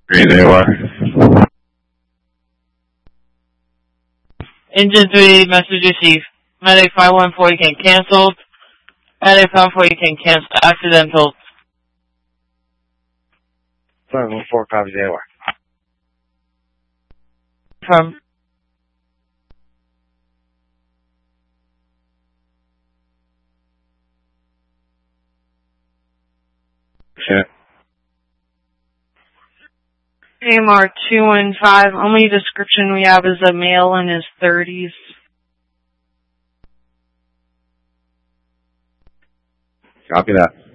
3AR. Engine 3, message received. Medic 514 can cancel. Medic 514 can cancel accidental. 514 copies AR. From Check. AMR 215. Only description we have is a male in his 30s. Copy that.